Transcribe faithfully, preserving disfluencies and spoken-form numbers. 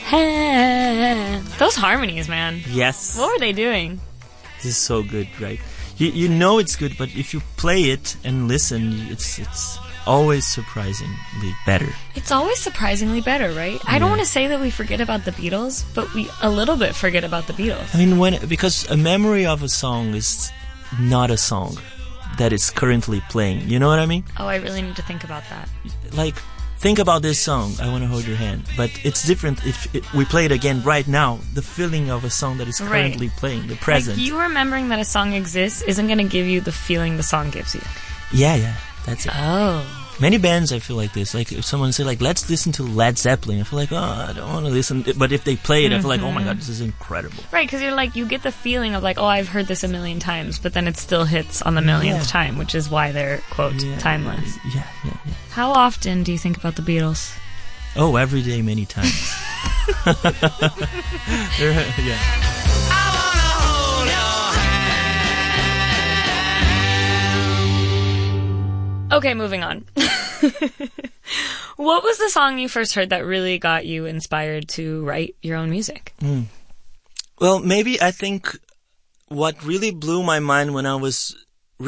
Those harmonies, man. Yes. What were they doing? This is so good, right? You you know it's good, but if you play it and listen, it's it's always surprisingly better. It's always surprisingly better, right? I don't Yeah. want to say that we forget about the Beatles, but we a little bit forget about the Beatles. I mean, when because a memory of a song is not a song that is currently playing. You know what I mean? Oh, I really need to think about that. Like, think about this song, I Want to Hold Your Hand. But it's different if it, we play it again right now. The feeling of a song that is Right. currently playing, the present. Like, you remembering that a song exists isn't going to give you the feeling the song gives you. Yeah, yeah, that's it. Oh. Many bands I feel like this. Like if someone say like, let's listen to Led Zeppelin, I feel like, oh, I don't want to listen. But if they play it, I feel like, oh my god, this is incredible. Right, because you're like, you get the feeling of like, oh, I've heard this a million times, but then it still hits on the millionth Yeah. time, which is why they're, quote, Yeah, timeless. Yeah, yeah, yeah. How often do you think about the Beatles? Oh, every day, many times. They're- yeah. Okay, moving on. What was the song you first heard that really got you inspired to write your own music? Well, maybe I think what really blew my mind when I was